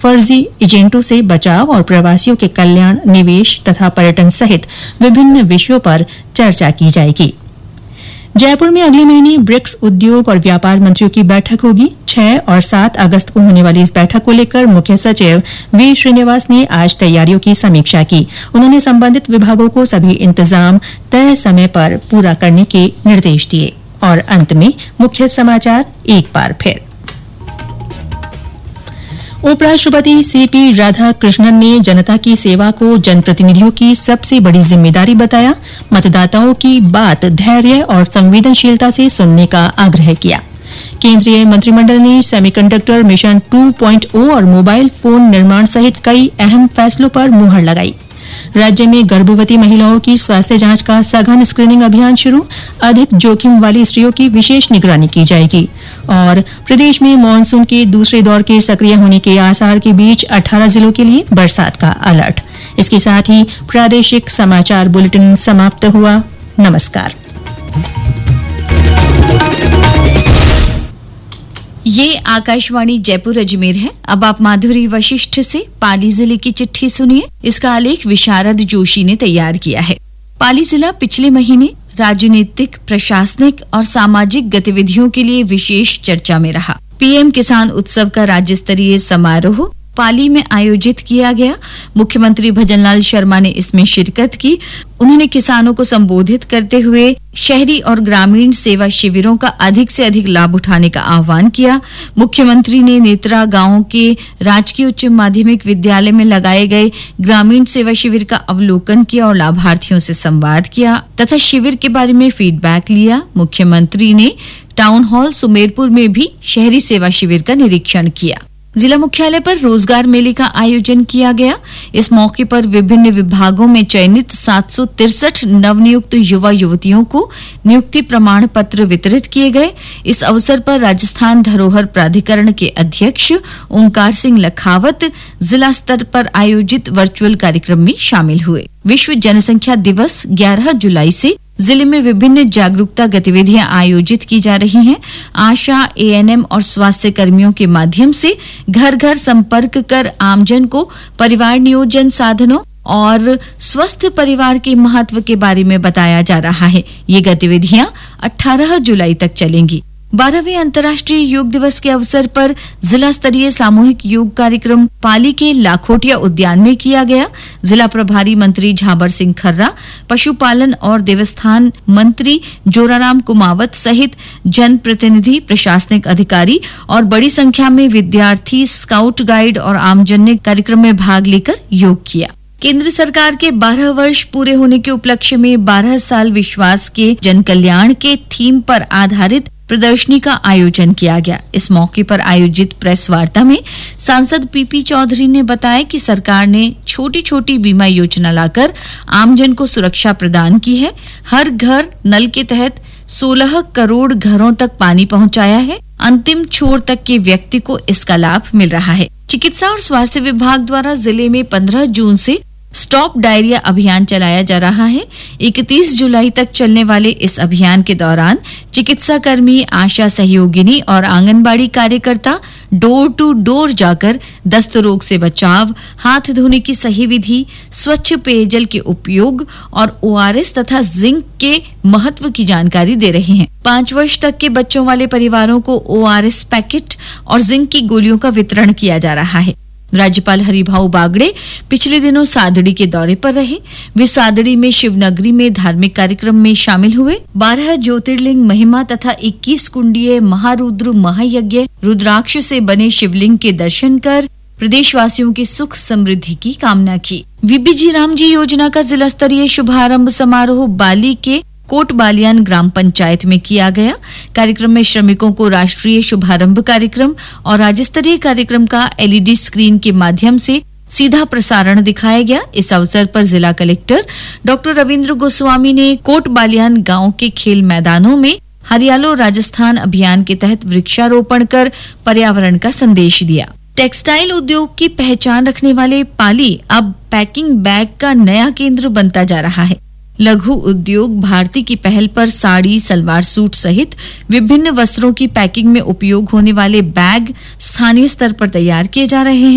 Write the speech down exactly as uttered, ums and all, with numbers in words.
फर्जी एजेंटों से बचाव और प्रवासियों के कल्याण, निवेश तथा पर्यटन सहित विभिन्न विषयों पर चर्चा की जाएगी। जयपुर में अगले महीने ब्रिक्स उद्योग और व्यापार मंत्रियों की बैठक होगी। छह और सात अगस्त को होने वाली इस बैठक को लेकर मुख्य सचिव वी श्रीनिवास ने आज तैयारियों की समीक्षा की। उन्होंने संबंधित विभागों को सभी इंतजाम तय समय पर पूरा करने के निर्देश दिए। और अंत में मुख्य समाचार एक बार फिर। उपराष्ट्रपति सीपी राधाकृष्णन ने जनता की सेवा को जनप्रतिनिधियों की सबसे बड़ी जिम्मेदारी बताया। मतदाताओं की बात धैर्य और संवेदनशीलता से सुनने का आग्रह किया। केंद्रीय मंत्रिमंडल ने सेमीकंडक्टर मिशन टू पॉइंट ओ और मोबाइल फोन निर्माण सहित कई अहम फैसलों पर मुहर लगाई। राज्य में गर्भवती महिलाओं की स्वास्थ्य जांच का सघन स्क्रीनिंग अभियान शुरू। अधिक जोखिम वाली स्त्रियों की विशेष निगरानी की जाएगी। और प्रदेश में मानसून के दूसरे दौर के सक्रिय होने के आसार के बीच अठारह जिलों के लिए बरसात का अलर्ट। इसके साथ ही प्रादेशिक समाचार बुलेटिन समाप्त हुआ। नमस्कार। ये आकाशवाणी जयपुर अजमेर है। अब आप माधुरी वशिष्ठ से पाली जिले की चिट्ठी सुनिए। इसका आलेख विशारद जोशी ने तैयार किया है। पाली जिला पिछले महीने राजनीतिक, प्रशासनिक और सामाजिक गतिविधियों के लिए विशेष चर्चा में रहा। पीएम किसान उत्सव का राज्य स्तरीय समारोह पाली में आयोजित किया गया। मुख्यमंत्री भजनलाल शर्मा ने इसमें शिरकत की। उन्होंने किसानों को संबोधित करते हुए शहरी और ग्रामीण सेवा शिविरों का अधिक से अधिक लाभ उठाने का आह्वान किया। मुख्यमंत्री ने नेत्रा गांव के राजकीय उच्च माध्यमिक विद्यालय में लगाए गए ग्रामीण सेवा शिविर का अवलोकन किया और लाभार्थियों से संवाद किया तथा शिविर के बारे में फीडबैक लिया। मुख्यमंत्री ने टाउन हॉल सुमेरपुर में भी शहरी सेवा शिविर का निरीक्षण किया। जिला मुख्यालय पर रोजगार मेले का आयोजन किया गया। इस मौके पर विभिन्न विभागों में चयनित सात सौ तिरसठ नवनियुक्त युवा युवतियों को नियुक्ति प्रमाण पत्र वितरित किए गए। इस अवसर पर राजस्थान धरोहर प्राधिकरण के अध्यक्ष ओंकार सिंह लखावत जिला स्तर पर आयोजित वर्चुअल कार्यक्रम में शामिल हुए। विश्व जनसंख्या दिवस ग्यारह जुलाई से जिले में विभिन्न जागरूकता गतिविधियां आयोजित की जा रही हैं। आशा, एएनएम और स्वास्थ्य कर्मियों के माध्यम से घर घर संपर्क कर आमजन को परिवार नियोजन साधनों और स्वस्थ परिवार के महत्व के बारे में बताया जा रहा है। ये गतिविधियां अठारह जुलाई तक चलेंगी। बारहवें अंतर्राष्ट्रीय योग दिवस के अवसर पर जिला स्तरीय सामूहिक योग कार्यक्रम पाली के लाखोटिया उद्यान में किया गया। जिला प्रभारी मंत्री झाबर सिंह खर्रा, पशुपालन और देवस्थान मंत्री जोराराम कुमावत सहित जनप्रतिनिधि, प्रशासनिक अधिकारी और बड़ी संख्या में विद्यार्थी, स्काउट गाइड और आमजन ने कार्यक्रम में भाग लेकर योग किया। केंद्र सरकार के बारह वर्ष पूरे होने के उपलक्ष्य में बारह साल विश्वास के जन कल्याण के थीम पर आधारित प्रदर्शनी का आयोजन किया गया। इस मौके पर आयोजित प्रेस वार्ता में सांसद पीपी चौधरी ने बताया कि सरकार ने छोटी छोटी बीमा योजना लाकर आमजन को सुरक्षा प्रदान की है। हर घर नल के तहत सोलह करोड़ घरों तक पानी पहुंचाया है। अंतिम छोर तक के व्यक्ति को इसका लाभ मिल रहा है। चिकित्सा और स्वास्थ्य विभाग द्वारा जिले में पंद्रह जून से स्टॉप डायरिया अभियान चलाया जा रहा है। इकतीस जुलाई तक चलने वाले इस अभियान के दौरान चिकित्सा कर्मी, आशा सहयोगिनी और आंगनबाड़ी कार्यकर्ता डोर टू डोर जाकर दस्त रोग से बचाव, हाथ धोने की सही विधि, स्वच्छ पेयजल के उपयोग और ओआरएस तथा जिंक के महत्व की जानकारी दे रहे हैं। पाँच वर्ष तक के बच्चों वाले परिवारों को ओआरएस पैकेट और जिंक की गोलियों का वितरण किया जा रहा है। राज्यपाल हरिभाऊ बागड़े पिछले दिनों सादड़ी के दौरे पर रहे। वे सादड़ी में शिवनगरी में धार्मिक कार्यक्रम में शामिल हुए। बारह ज्योतिर्लिंग महिमा तथा इक्कीस कुंडीय महारुद्र महायज्ञ रुद्राक्ष से बने शिवलिंग के दर्शन कर प्रदेशवासियों की सुख समृद्धि की कामना की। बीबीजी राम जी योजना का जिला स्तरीय शुभारंभ समारोह बाली के कोट बालियान ग्राम पंचायत में किया गया। कार्यक्रम में श्रमिकों को राष्ट्रीय शुभारंभ कार्यक्रम और राज्य स्तरीय कार्यक्रम का एलईडी स्क्रीन के माध्यम से सीधा प्रसारण दिखाया गया। इस अवसर पर जिला कलेक्टर डॉक्टर रविंद्र गोस्वामी ने कोट बालियान गांव के खेल मैदानों में हरियालो राजस्थान अभियान के तहत वृक्षारोपण कर पर्यावरण का संदेश दिया। टेक्सटाइल उद्योग की पहचान रखने वाले पाली अब पैकिंग बैग का नया केंद्र बनता जा रहा है। लघु उद्योग भारती की पहल पर साड़ी, सलवार सूट सहित विभिन्न वस्त्रों की पैकिंग में उपयोग होने वाले बैग स्थानीय स्तर पर तैयार किए जा रहे हैं।